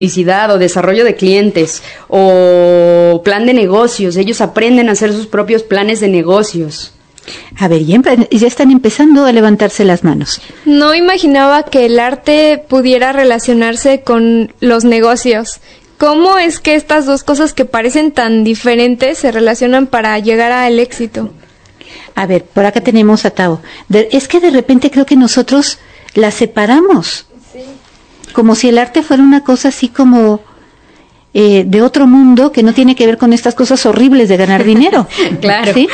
publicidad o desarrollo de clientes o plan de negocios. Ellos aprenden a hacer sus propios planes de negocios. A ver, ya están empezando a levantarse las manos. No imaginaba que el arte pudiera relacionarse con los negocios. ¿Cómo es que estas dos cosas que parecen tan diferentes se relacionan para llegar al éxito? A ver, por acá tenemos a Tao. Es que de repente creo que nosotros las separamos. Sí. Como si el arte fuera una cosa así como de otro mundo que no tiene que ver con estas cosas horribles de ganar dinero. Claro. ¿Sí?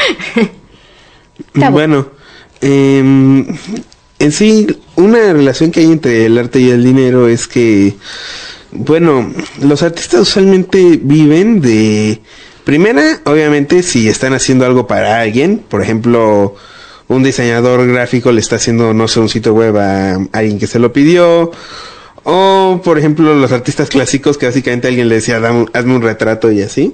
Bueno, en sí, una relación que hay entre el arte y el dinero es que, bueno, los artistas usualmente viven de... Primera, obviamente, si están haciendo algo para alguien, por ejemplo, un diseñador gráfico le está haciendo, no sé, un sitio web a alguien que se lo pidió, o, por ejemplo, los artistas clásicos que básicamente alguien le decía, hazme un retrato y así.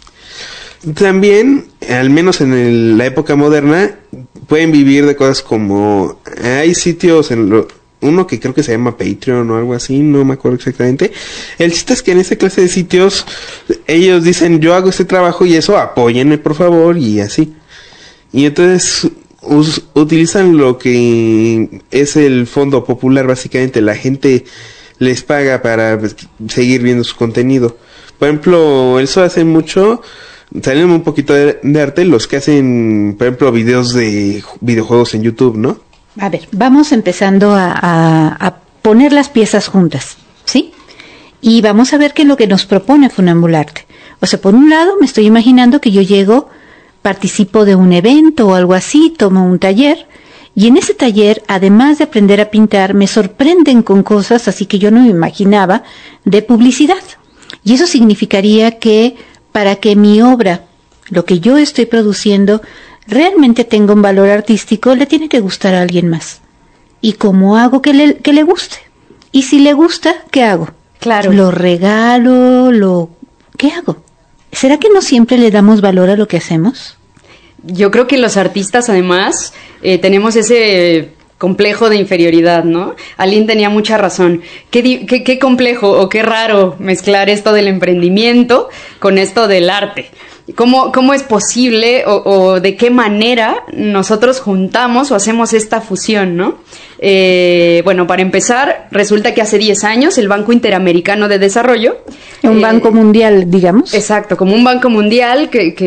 También, al menos en la época moderna, pueden vivir de cosas como... Hay sitios, uno que creo que se llama Patreon o algo así, no me acuerdo exactamente. El chiste es que en esta clase de sitios, ellos dicen, yo hago este trabajo y eso, apóyenme por favor, y así. Y entonces utilizan lo que es el fondo popular, básicamente. La gente les paga para seguir viendo su contenido. Por ejemplo, eso hace mucho... Salen un poquito de arte los que hacen, por ejemplo, videos de videojuegos en YouTube, ¿no? A ver, vamos empezando a poner las piezas juntas, ¿sí? Y vamos a ver qué es lo que nos propone Funambularte. O sea, por un lado, me estoy imaginando que yo llego, participo de un evento o algo así, tomo un taller, y en ese taller, además de aprender a pintar, me sorprenden con cosas así que yo no me imaginaba de publicidad. Y eso significaría que para que mi obra, lo que yo estoy produciendo, realmente tenga un valor artístico, le tiene que gustar a alguien más. ¿Y cómo hago que le guste? Y si le gusta, ¿qué hago? Claro. ¿Lo regalo? ¿Qué hago? ¿Será que no siempre le damos valor a lo que hacemos? Yo creo que los artistas, además, tenemos ese complejo de inferioridad, ¿no? Aline tenía mucha razón. Qué complejo o qué raro mezclar esto del emprendimiento con esto del arte. ¿Cómo es posible o de qué manera nosotros juntamos o hacemos esta fusión, ¿no? Bueno, para empezar, resulta que hace 10 años el Banco Interamericano de Desarrollo... Un banco mundial, digamos. Exacto, como un banco mundial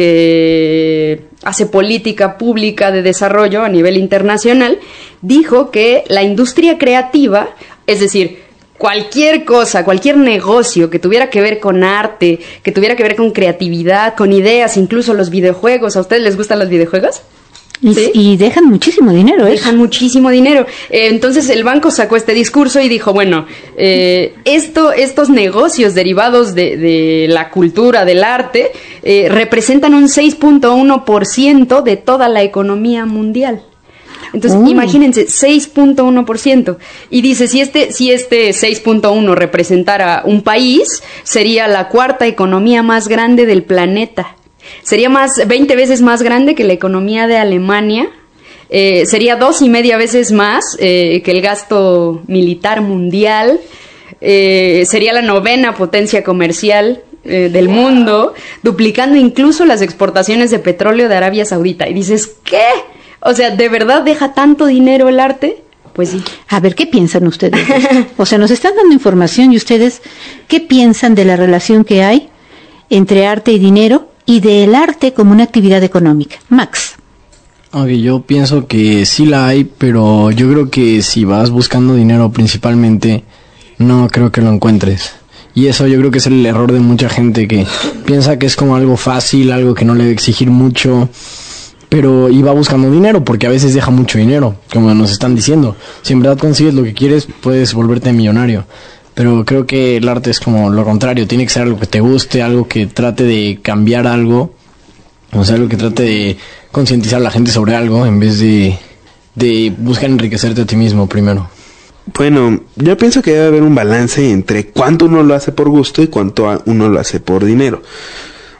que hace política pública de desarrollo a nivel internacional, dijo que la industria creativa, es decir, cualquier cosa, cualquier negocio que tuviera que ver con arte, que tuviera que ver con creatividad, con ideas, incluso los videojuegos. ¿A ustedes les gustan los videojuegos? ¿Sí? Y dejan muchísimo dinero, ¿eh? Dejan muchísimo dinero. Entonces el banco sacó este discurso y dijo, bueno, estos negocios derivados de la cultura, del arte, representan un 6.1% de toda la economía mundial. Entonces, imagínense, 6.1%. Y dice, si este 6.1 representara un país, sería la cuarta economía más grande del planeta. Sería 20 veces más grande que la economía de Alemania. Sería 2.5 veces más que el gasto militar mundial. Sería la 9ª potencia comercial del mundo, duplicando incluso las exportaciones de petróleo de Arabia Saudita. Y dices, ¿qué? O sea, ¿de verdad deja tanto dinero el arte? Pues sí. A ver, ¿qué piensan ustedes? O sea, nos están dando información y ustedes, ¿qué piensan de la relación que hay entre arte y dinero y del arte como una actividad económica? Max. Ok, yo pienso que sí la hay, pero yo creo que si vas buscando dinero principalmente, no creo que lo encuentres. Y eso yo creo que es el error de mucha gente que piensa que es como algo fácil, algo que no le debe exigir mucho, pero iba buscando dinero, porque a veces deja mucho dinero, como nos están diciendo. Si en verdad consigues lo que quieres, puedes volverte millonario. Pero creo que el arte es como lo contrario, tiene que ser algo que te guste, algo que trate de cambiar algo, o sea, algo que trate de concientizar a la gente sobre algo, en vez de buscar enriquecerte a ti mismo primero. Bueno, yo pienso que debe haber un balance entre cuánto uno lo hace por gusto y cuánto uno lo hace por dinero.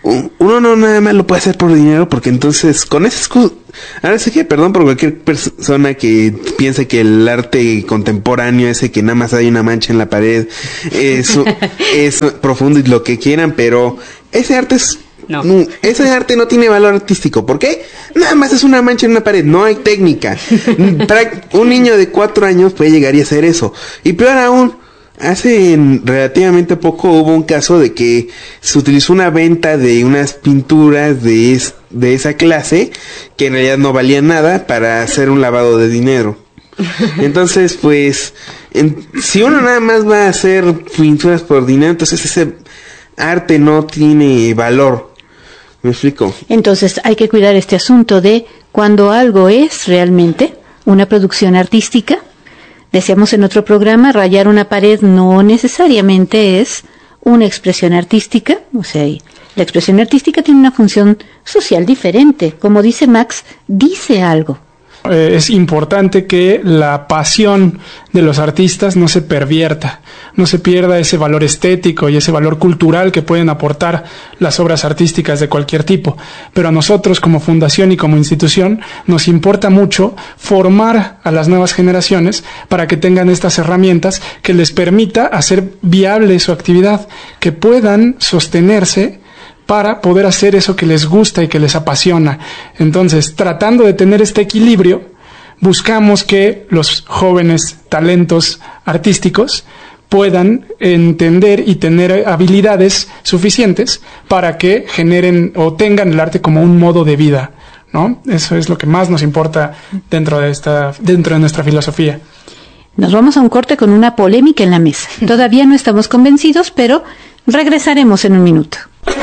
uno no nada más lo puede hacer por dinero, porque entonces con esa excusa, ahora sí que perdón por cualquier persona que piense que el arte contemporáneo, ese que nada más hay una mancha en la pared, es profundo y lo que quieran, pero ese arte ese arte no tiene valor artístico. ¿Por qué? Nada más es una mancha en una pared, no hay técnica. Un niño de 4 años puede llegar y hacer eso. Y peor aún, hace relativamente poco hubo un caso de que se utilizó una venta de unas pinturas de esa clase que en realidad no valían nada para hacer un lavado de dinero. Entonces, pues, si uno nada más va a hacer pinturas por dinero, entonces ese arte no tiene valor. ¿Me explico? Entonces hay que cuidar este asunto de cuando algo es realmente una producción artística. Decíamos en otro programa, rayar una pared no necesariamente es una expresión artística. O sea, la expresión artística tiene una función social diferente. Como dice Max, dice algo. Es importante que la pasión de los artistas no se pervierta, no se pierda ese valor estético y ese valor cultural que pueden aportar las obras artísticas de cualquier tipo. Pero a nosotros como fundación y como institución nos importa mucho formar a las nuevas generaciones para que tengan estas herramientas que les permita hacer viable su actividad, que puedan sostenerse para poder hacer eso que les gusta y que les apasiona. Entonces, tratando de tener este equilibrio, buscamos que los jóvenes talentos artísticos puedan entender y tener habilidades suficientes para que generen o tengan el arte como un modo de vida, ¿no? Eso es lo que más nos importa dentro de nuestra filosofía. Nos vamos a un corte con una polémica en la mesa. Todavía no estamos convencidos, pero regresaremos en un minuto.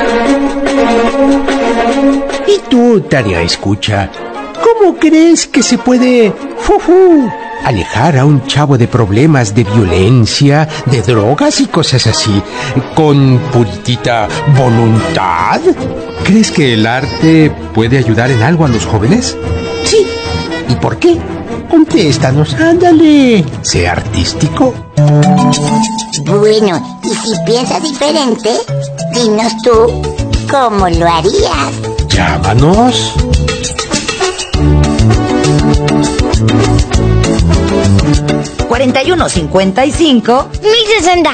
¿Y tú, Tarea Escucha? ¿Cómo crees que se puede alejar a un chavo de problemas de violencia, de drogas y cosas así, con puritita voluntad? ¿Crees que el arte puede ayudar en algo a los jóvenes? Sí. ¿Y por qué? Contéstanos, ándale. Sé artístico. Bueno, y si piensas diferente, dinos tú cómo lo harías. Llámanos. $41.55-1060.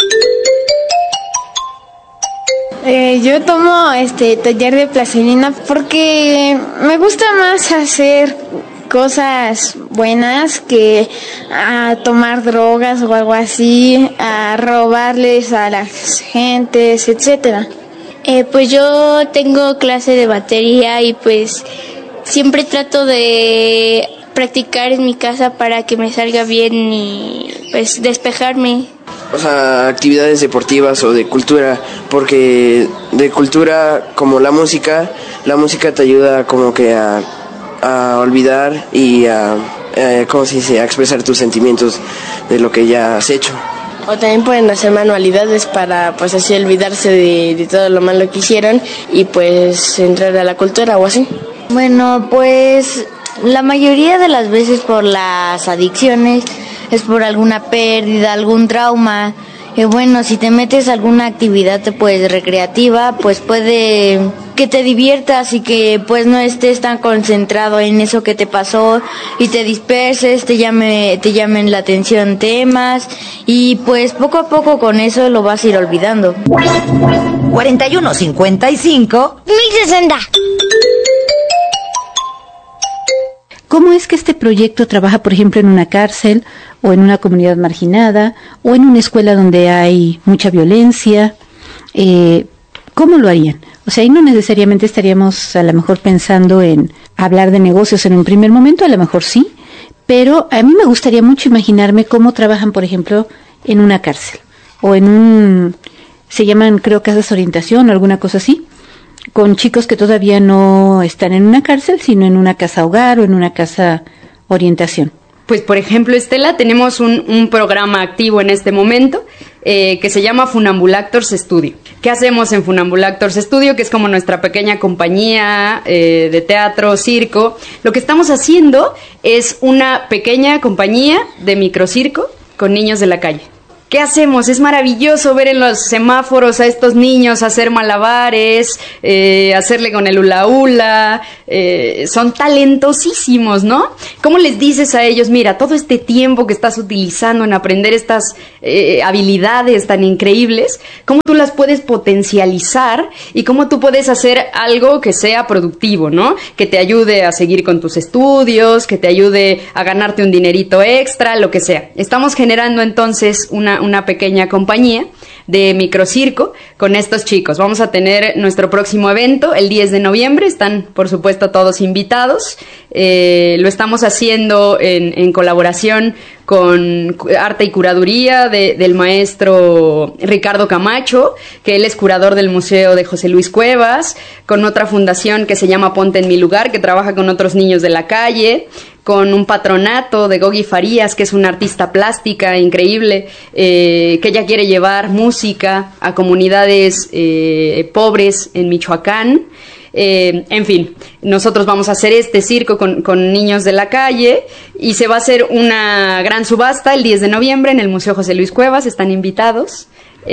Yo tomo taller de plastilina porque me gusta más hacer cosas buenas que a tomar drogas o algo así, a robarles a las gentes, etcétera. Pues yo tengo clase de batería y pues siempre trato de practicar en mi casa para que me salga bien y pues despejarme. O sea, actividades deportivas o de cultura, porque de cultura como la música te ayuda como que a olvidar y a expresar tus sentimientos de lo que ya has hecho. O también pueden hacer manualidades para pues así olvidarse de todo lo malo que hicieron y pues entrar a la cultura o así. Bueno, pues la mayoría de las veces por las adicciones es por alguna pérdida, algún trauma. Bueno, si te metes a alguna actividad pues recreativa, pues puede que te diviertas y que pues no estés tan concentrado en eso que te pasó y te disperses, te llamen la atención temas y pues poco a poco con eso lo vas a ir olvidando. 41.55-1060. ¿Cómo es que este proyecto trabaja, por ejemplo, en una cárcel o en una comunidad marginada o en una escuela donde hay mucha violencia? ¿Cómo lo harían? O sea, ahí no necesariamente estaríamos a lo mejor pensando en hablar de negocios en un primer momento, a lo mejor sí, pero a mí me gustaría mucho imaginarme cómo trabajan, por ejemplo, en una cárcel o se llaman, creo, casas de orientación o alguna cosa así, con chicos que todavía no están en una cárcel, sino en una casa hogar o en una casa orientación. Pues, por ejemplo, Estela, tenemos un programa activo en este momento que se llama Funambulactors Studio. ¿Qué hacemos en Funambulactors Studio? Que es como nuestra pequeña compañía de teatro, circo. Lo que estamos haciendo es una pequeña compañía de microcirco con niños de la calle. ¿qué hacemos? Es maravilloso ver en los semáforos a estos niños hacer malabares, hacerle con el hula hula, son talentosísimos, ¿no? ¿Cómo les dices a ellos, mira, todo este tiempo que estás utilizando en aprender estas habilidades tan increíbles, cómo tú las puedes potencializar y cómo tú puedes hacer algo que sea productivo, ¿no? Que te ayude a seguir con tus estudios, que te ayude a ganarte un dinerito extra, lo que sea. Estamos generando entonces una pequeña compañía de microcirco con estos chicos. Vamos a tener nuestro próximo evento el 10 de noviembre. Están, por supuesto, todos invitados. Lo estamos haciendo en colaboración con arte y curaduría del maestro Ricardo Camacho, que él es curador del Museo de José Luis Cuevas, con otra fundación que se llama Ponte en mi lugar, que trabaja con otros niños de la calle, con un patronato de Gogi Farías, que es una artista plástica increíble, que ella quiere llevar música a comunidades pobres en Michoacán. En fin, nosotros vamos a hacer este circo con niños de la calle y se va a hacer una gran subasta el 10 de noviembre en el Museo José Luis Cuevas, están invitados.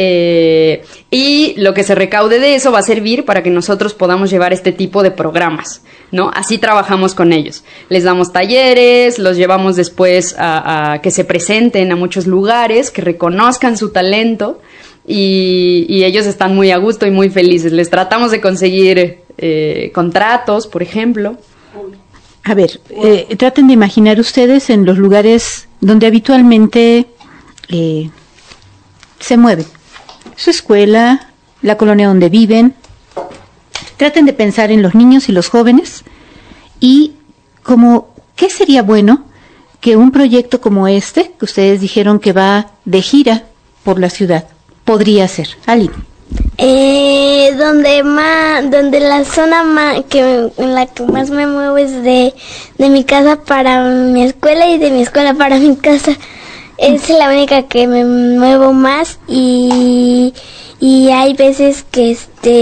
Y lo que se recaude de eso va a servir para que nosotros podamos llevar este tipo de programas, ¿no? Así trabajamos con ellos. Les damos talleres, los llevamos después a que se presenten a muchos lugares, que reconozcan su talento y ellos están muy a gusto y muy felices. Les tratamos de conseguir contratos, por ejemplo. A ver, traten de imaginar ustedes en los lugares donde habitualmente se mueven. Su escuela, la colonia donde viven. Traten de pensar en los niños y los jóvenes y como, ¿qué sería bueno que un proyecto como este, que ustedes dijeron que va de gira por la ciudad, podría ser? Ali. Donde la zona en la que más me muevo es de mi casa para mi escuela y de mi escuela para mi casa. Es la única que me muevo más y hay veces que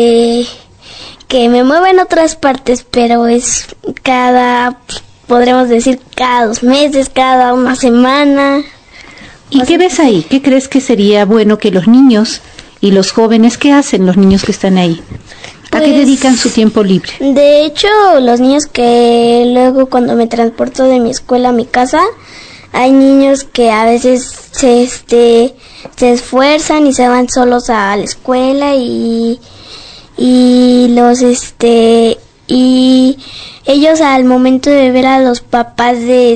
me muevo en otras partes, pero es podremos decir cada 2 meses, cada una semana. ¿Y qué ves ahí? ¿Qué crees que sería bueno que los niños y los jóvenes, qué hacen los niños que están ahí? ¿A qué dedican su tiempo libre? De hecho, los niños que luego cuando me transporto de mi escuela a mi casa, hay niños que a veces se esfuerzan y se van solos a la escuela y ellos al momento de ver a los papás de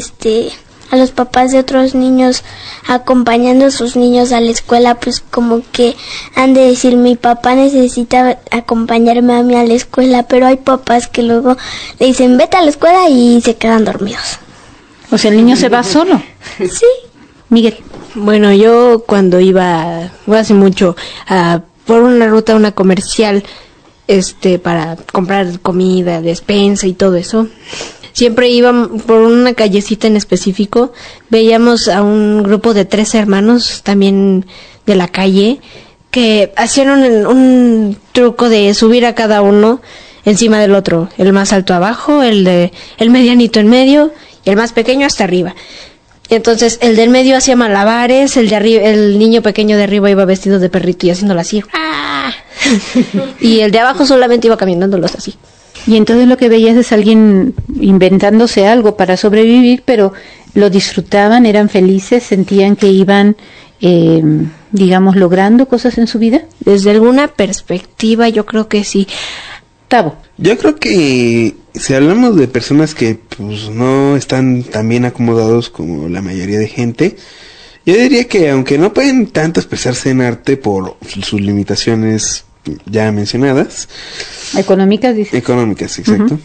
otros niños acompañando a sus niños a la escuela, pues como que han de decir, mi papá necesita acompañarme a mí a la escuela, pero hay papás que luego le dicen, vete a la escuela y se quedan dormidos. O sea, el niño se va solo. Sí. Miguel. Bueno, yo cuando iba hace mucho por una ruta, una comercial, para comprar comida, despensa y todo eso, siempre íbamos por una callecita en específico, veíamos a un grupo de 3 hermanos también de la calle que hacían un truco de subir a cada uno encima del otro, el más alto abajo, el medianito en medio y el más pequeño hasta arriba. Entonces el del medio hacía malabares, el de arriba, el niño pequeño de arriba iba vestido de perrito y haciéndolo así. ¡Ah! Y el de abajo solamente iba caminándolos así. Y entonces lo que veías es alguien inventándose algo para sobrevivir, pero lo disfrutaban, eran felices, sentían que iban, digamos, logrando cosas en su vida. Desde alguna perspectiva yo creo que sí. Tavo. Yo creo que si hablamos de personas que pues no están tan bien acomodados como la mayoría de gente, yo diría que aunque no pueden tanto expresarse en arte por sus limitaciones ya mencionadas. Económicas, dice. Económicas, exacto.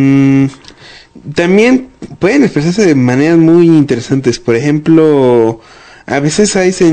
También pueden expresarse de maneras muy interesantes. Por ejemplo, a veces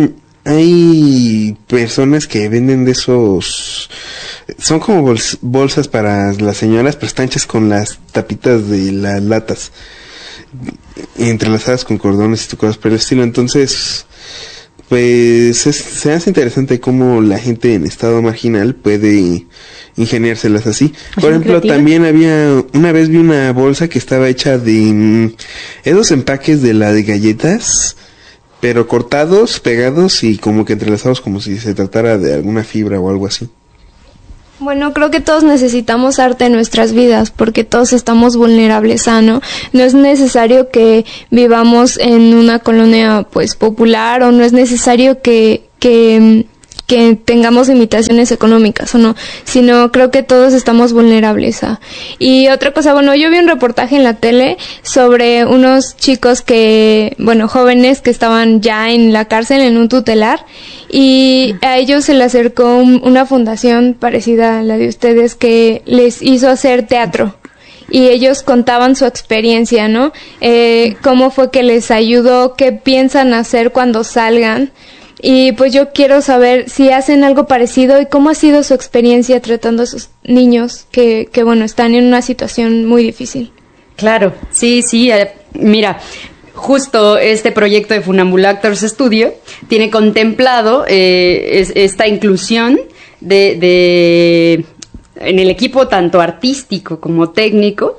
hay personas que venden de esos, son como bolsas para las señoras, pero están hechas con las tapitas de las latas, entrelazadas con cordones y cosas por el estilo. Entonces, pues se hace interesante cómo la gente en estado marginal puede ingeniárselas así. Por ejemplo, también una vez vi una bolsa que estaba hecha de esos empaques de galletas, pero cortados, pegados y como que entrelazados como si se tratara de alguna fibra o algo así. Bueno, creo que todos necesitamos arte en nuestras vidas porque todos estamos vulnerables a, ¿no? No es necesario que vivamos en una colonia pues popular, o no es necesario que tengamos limitaciones económicas o no, sino creo que todos estamos vulnerables a. Y otra cosa, bueno, yo vi un reportaje en la tele sobre unos chicos jóvenes que estaban ya en la cárcel en un tutelar, y a ellos se les acercó una fundación parecida a la de ustedes que les hizo hacer teatro. Y ellos contaban su experiencia, ¿no? Cómo fue que les ayudó, qué piensan hacer cuando salgan. Y pues yo quiero saber si hacen algo parecido y cómo ha sido su experiencia tratando a esos niños que están en una situación muy difícil. Claro, sí, mira, justo este proyecto de Funambulactors Studio tiene contemplado esta inclusión de en el equipo tanto artístico como técnico,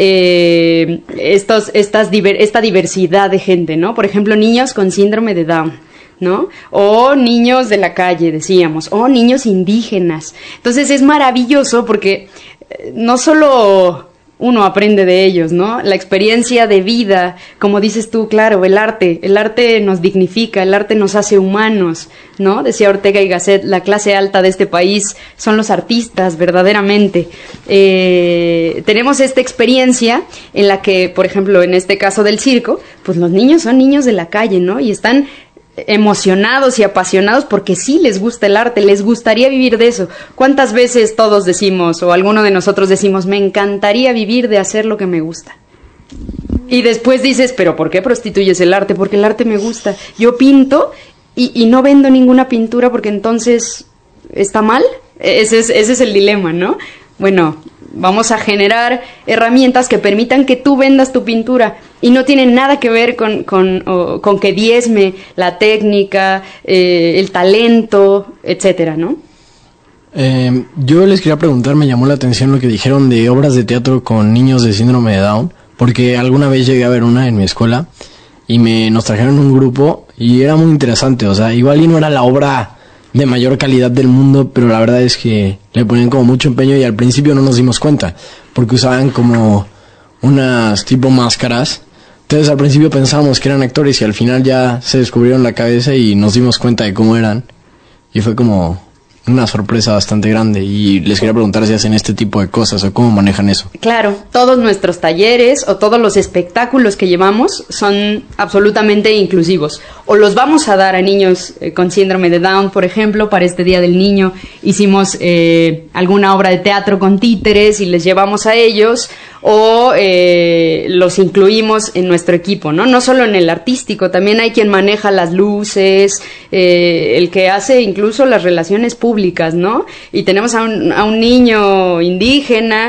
esta diversidad de gente, ¿no? Por ejemplo, niños con síndrome de Down, ¿no? O niños de la calle, decíamos, o niños indígenas. Entonces es maravilloso porque no solo uno aprende de ellos, ¿no? La experiencia de vida, como dices tú, claro, el arte nos dignifica, el arte nos hace humanos, ¿no? Decía Ortega y Gasset, la clase alta de este país son los artistas, verdaderamente. Tenemos esta experiencia en la que, por ejemplo, en este caso del circo, pues los niños son niños de la calle, ¿no? Y están emocionados y apasionados porque sí les gusta el arte, les gustaría vivir de eso. ¿Cuántas veces todos decimos, o alguno de nosotros decimos, me encantaría vivir de hacer lo que me gusta? Y después dices, ¿pero por qué prostituyes el arte? Porque el arte me gusta. Yo pinto y no vendo ninguna pintura porque entonces ¿está mal? Ese es el dilema, ¿no? Bueno, vamos a generar herramientas que permitan que tú vendas tu pintura y no tienen nada que ver con que diezme la técnica, el talento, etcétera, ¿no? Yo les quería preguntar, me llamó la atención lo que dijeron de obras de teatro con niños de síndrome de Down, porque alguna vez llegué a ver una en mi escuela y nos trajeron un grupo y era muy interesante, o sea, igual y no era la obra de mayor calidad del mundo, pero la verdad es que le ponían como mucho empeño y al principio no nos dimos cuenta, porque usaban como unas tipo máscaras. Entonces al principio pensábamos que eran actores y al final ya se descubrieron la cabeza y nos dimos cuenta de cómo eran. Y fue como una sorpresa bastante grande y les quería preguntar si hacen este tipo de cosas o cómo manejan eso. Claro, todos nuestros talleres o todos los espectáculos que llevamos son absolutamente inclusivos. O los vamos a dar a niños con síndrome de Down, por ejemplo, para este Día del Niño hicimos alguna obra de teatro con títeres y les llevamos a ellos, o los incluimos en nuestro equipo, ¿no? No solo en el artístico, también hay quien maneja las luces, el que hace incluso las relaciones públicas, ¿no? Y tenemos a un niño indígena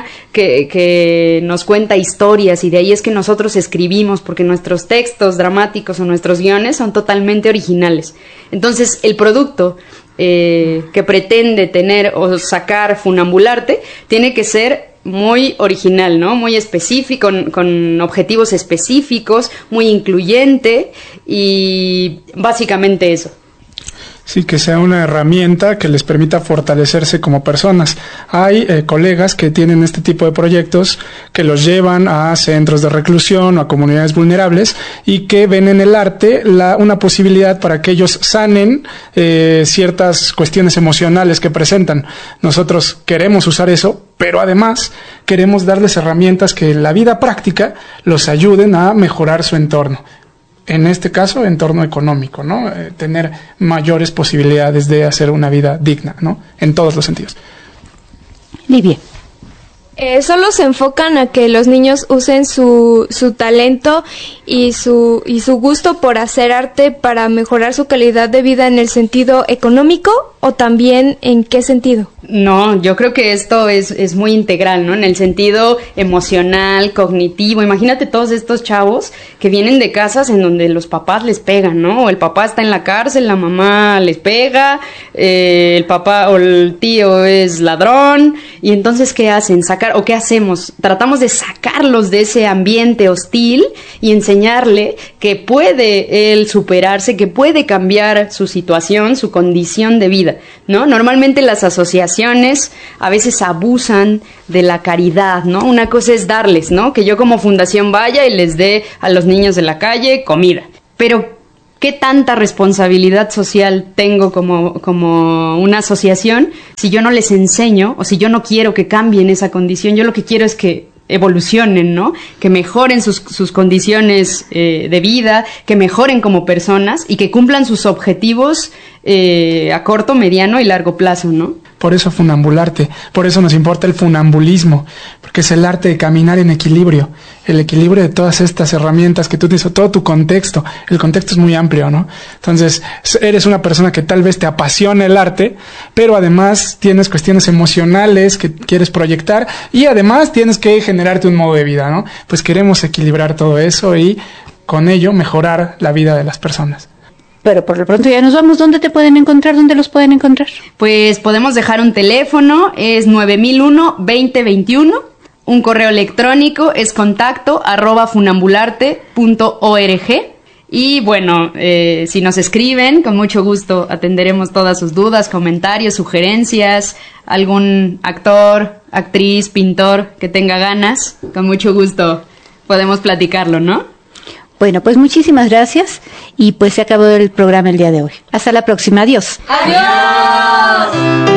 que nos cuenta historias y de ahí es que nosotros escribimos, porque nuestros textos dramáticos o nuestros guiones son totalmente originales. Entonces, el producto que pretende tener o sacar Funambularte tiene que ser muy original, ¿no? Muy específico, con objetivos específicos, muy incluyente y básicamente eso. Sí, que sea una herramienta que les permita fortalecerse como personas. Hay colegas que tienen este tipo de proyectos que los llevan a centros de reclusión o a comunidades vulnerables y que ven en el arte una posibilidad para que ellos sanen ciertas cuestiones emocionales que presentan. Nosotros queremos usar eso, pero además queremos darles herramientas que en la vida práctica los ayuden a mejorar su entorno. En este caso, entorno económico, ¿no? Tener mayores posibilidades de hacer una vida digna, ¿no? En todos los sentidos. Livia. Solo se enfocan a que los niños usen su talento y su gusto por hacer arte para mejorar su calidad de vida en el sentido económico, o también en qué sentido. No, yo creo que esto es muy integral, ¿no? En el sentido emocional, cognitivo. Imagínate todos estos chavos que vienen de casas en donde los papás les pegan, ¿no? O el papá está en la cárcel, la mamá les pega, el papá o el tío es ladrón. Y entonces, ¿qué hacen? ¿Qué hacemos? Tratamos de sacarlos de ese ambiente hostil y enseñarle que puede él superarse, que puede cambiar su situación, su condición de vida, ¿no? Normalmente las asociaciones a veces abusan de la caridad, ¿no? Una cosa es darles, ¿no? Que yo como fundación vaya y les dé a los niños de la calle comida. Pero, ¿qué tanta responsabilidad social tengo como una asociación si yo no les enseño o si yo no quiero que cambien esa condición? Yo lo que quiero es que evolucionen, ¿no? Que mejoren sus condiciones de vida, que mejoren como personas y que cumplan sus objetivos a corto, mediano y largo plazo, ¿no? Por eso Funambularte, por eso nos importa el funambulismo, porque es el arte de caminar en equilibrio, el equilibrio de todas estas herramientas que tú tienes, todo tu contexto. El contexto es muy amplio, ¿no? Entonces, eres una persona que tal vez te apasiona el arte, pero además tienes cuestiones emocionales que quieres proyectar y además tienes que generarte un modo de vida, ¿no? Pues queremos equilibrar todo eso y con ello mejorar la vida de las personas. Pero por lo pronto ya nos vamos. ¿Dónde te pueden encontrar? ¿Dónde los pueden encontrar? Pues podemos dejar un teléfono, es 9001-2021. Un correo electrónico es contacto@funambularte.org. Y bueno, si nos escriben, con mucho gusto atenderemos todas sus dudas, comentarios, sugerencias, algún actor, actriz, pintor que tenga ganas, con mucho gusto podemos platicarlo, ¿no? Bueno, pues muchísimas gracias y pues se acabó el programa el día de hoy. Hasta la próxima. Adiós. ¡Adiós!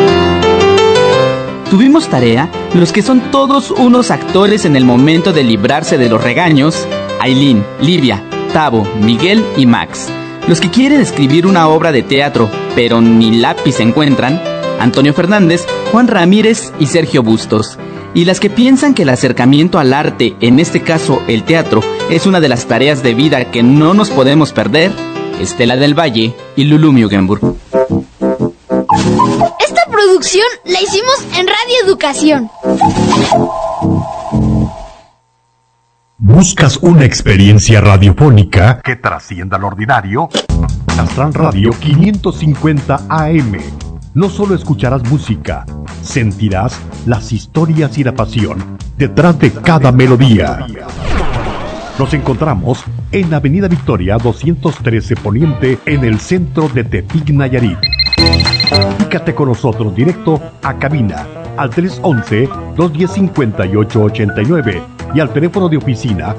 Tuvimos tarea los que son todos unos actores en el momento de librarse de los regaños: Ailín, Livia, Tavo, Miguel y Max. Los que quieren escribir una obra de teatro pero ni lápiz encuentran: Antonio Fernández, Juan Ramírez y Sergio Bustos. Y las que piensan que el acercamiento al arte, en este caso el teatro, es una de las tareas de vida que no nos podemos perder: Estela del Valle y Lulu Mugenburg. Esta producción la hicimos en Radio Educación. ¿Buscas una experiencia radiofónica que trascienda lo ordinario? Astral Radio 550 AM. No solo escucharás música, sentirás las historias y la pasión detrás de cada melodía. Nos encontramos en Avenida Victoria 213 Poniente, en el centro de Tepic, Nayarit. Comunícate con nosotros directo a cabina al 311-210-5889 y al teléfono de oficina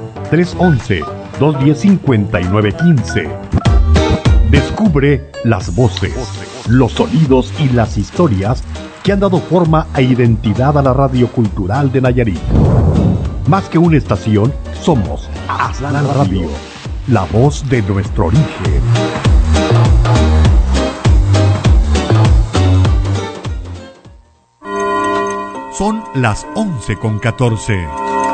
311-210-5915. Descubre las voces, los sonidos y las historias que han dado forma e identidad a la radio cultural de Nayarit. Más que una estación, somos Astral Radio, la voz de nuestro origen. Son las 11:14.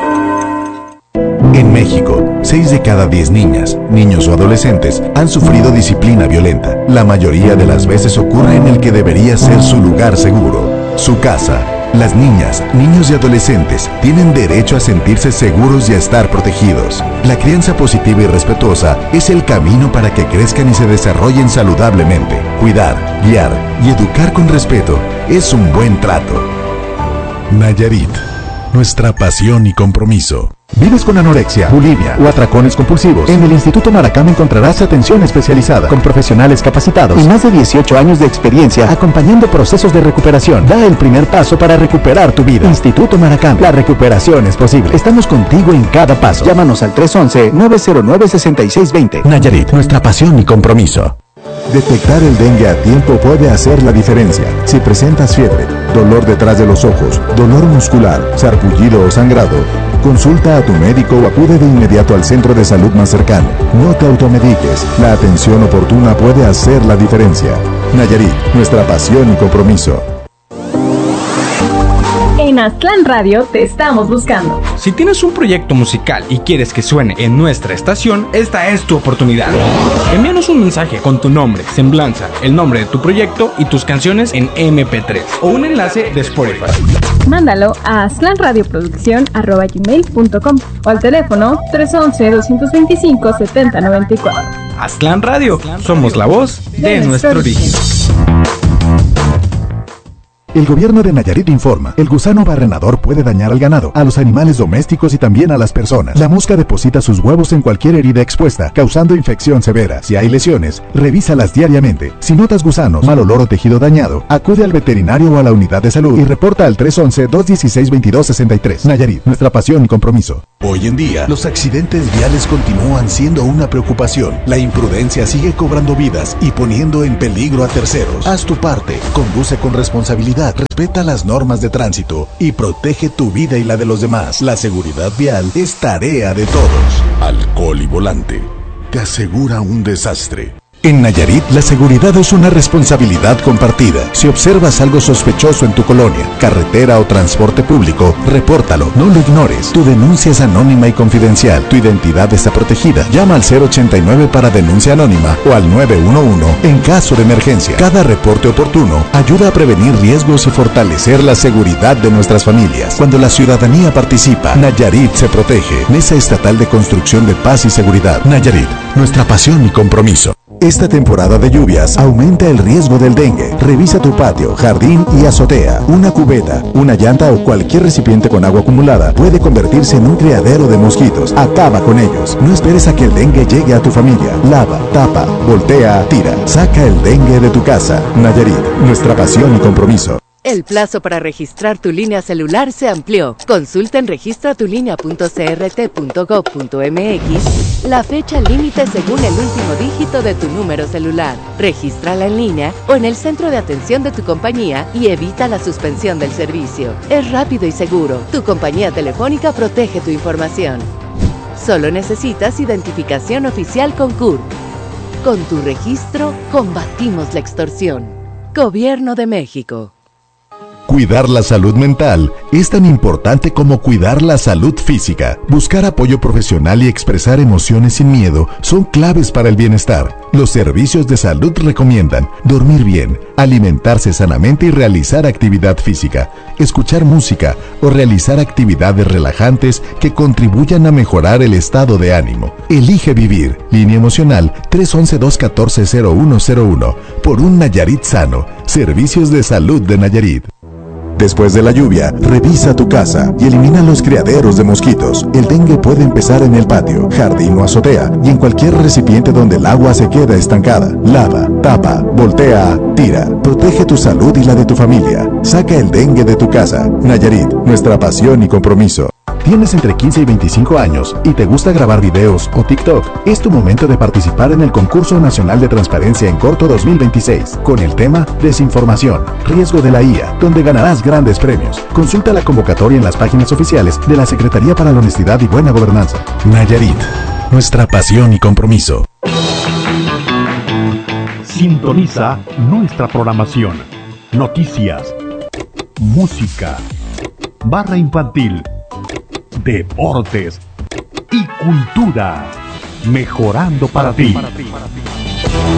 En México, 6 de cada 10 niñas, niños o adolescentes han sufrido disciplina violenta. La mayoría de las veces ocurre en el que debería ser su lugar seguro, su casa. Las niñas, niños y adolescentes tienen derecho a sentirse seguros y a estar protegidos. La crianza positiva y respetuosa es el camino para que crezcan y se desarrollen saludablemente. Cuidar, guiar y educar con respeto es un buen trato. Nayarit, nuestra pasión y compromiso. ¿Vives con anorexia, bulimia o atracones compulsivos? En el Instituto Maracam encontrarás atención especializada con profesionales capacitados y más de 18 años de experiencia acompañando procesos de recuperación. Da el primer paso para recuperar tu vida. Instituto Maracam, la recuperación es posible. Estamos contigo en cada paso. Llámanos al 311-909-6620. Nayarit, nuestra pasión y compromiso. Detectar el dengue a tiempo puede hacer la diferencia. Si presentas fiebre, dolor detrás de los ojos, dolor muscular, sarpullido o sangrado, consulta a tu médico o acude de inmediato al centro de salud más cercano. No te automediques. La atención oportuna puede hacer la diferencia. Nayarit, nuestra pasión y compromiso. En Aztlán Radio te estamos buscando. Si tienes un proyecto musical y quieres que suene en nuestra estación, esta es tu oportunidad. Envíanos un mensaje con tu nombre, semblanza, el nombre de tu proyecto y tus canciones en MP3 o un enlace de Spotify. Mándalo a aztlanradioproducción@gmail.com o al teléfono 311-225-7094. Aztlán Radio, somos la voz de nuestro origen. El gobierno de Nayarit informa, el gusano barrenador puede dañar al ganado, a los animales domésticos y también a las personas. La mosca deposita sus huevos en cualquier herida expuesta, causando infección severa. Si hay lesiones, revísalas diariamente. Si notas gusanos, mal olor o tejido dañado, acude al veterinario o a la unidad de salud y reporta al 311-216-2263. Nayarit, nuestra pasión y compromiso. Hoy en día, los accidentes viales continúan siendo una preocupación. La imprudencia sigue cobrando vidas y poniendo en peligro a terceros. Haz tu parte, conduce con responsabilidad, respeta las normas de tránsito y protege tu vida y la de los demás. La seguridad vial es tarea de todos. Alcohol y volante te asegura un desastre. En Nayarit, la seguridad es una responsabilidad compartida. Si observas algo sospechoso en tu colonia, carretera o transporte público, repórtalo, no lo ignores. Tu denuncia es anónima y confidencial. Tu identidad está protegida. Llama al 089 para denuncia anónima o al 911 en caso de emergencia. Cada reporte oportuno ayuda a prevenir riesgos y fortalecer la seguridad de nuestras familias. Cuando la ciudadanía participa, Nayarit se protege. Mesa Estatal de Construcción de Paz y Seguridad. Nayarit, nuestra pasión y compromiso. Esta temporada de lluvias aumenta el riesgo del dengue. Revisa tu patio, jardín y azotea. Una cubeta, una llanta o cualquier recipiente con agua acumulada puede convertirse en un criadero de mosquitos. Acaba con ellos. No esperes a que el dengue llegue a tu familia. Lava, tapa, voltea, tira. Saca el dengue de tu casa. Nayarit, nuestra pasión y compromiso. El plazo para registrar tu línea celular se amplió. Consulta en registratulinea.crt.gov.mx la fecha límite según el último dígito de tu número celular. Regístrala en línea o en el centro de atención de tu compañía y evita la suspensión del servicio. Es rápido y seguro. Tu compañía telefónica protege tu información. Solo necesitas identificación oficial con CURP. Con tu registro, combatimos la extorsión. Gobierno de México. Cuidar la salud mental es tan importante como cuidar la salud física. Buscar apoyo profesional y expresar emociones sin miedo son claves para el bienestar. Los servicios de salud recomiendan dormir bien, alimentarse sanamente y realizar actividad física, escuchar música o realizar actividades relajantes que contribuyan a mejorar el estado de ánimo. Elige vivir. Línea emocional 311-214-0101. Por un Nayarit sano. Servicios de salud de Nayarit. Después de la lluvia, revisa tu casa y elimina los criaderos de mosquitos. El dengue puede empezar en el patio, jardín o azotea y en cualquier recipiente donde el agua se queda estancada. Lava, tapa, voltea, tira. Protege tu salud y la de tu familia. Saca el dengue de tu casa. Nayarit, nuestra pasión y compromiso. ¿Tienes entre 15 y 25 años y te gusta grabar videos o TikTok? Es tu momento de participar en el Concurso Nacional de Transparencia en Corto 2026 con el tema Desinformación, riesgo de la IA, donde ganarás grandes premios. Consulta la convocatoria en las páginas oficiales de la Secretaría para la Honestidad y Buena Gobernanza. Nayarit, nuestra pasión y compromiso. Sintoniza nuestra programación. Noticias, música, barra infantil, deportes y cultura. Mejorando para ti.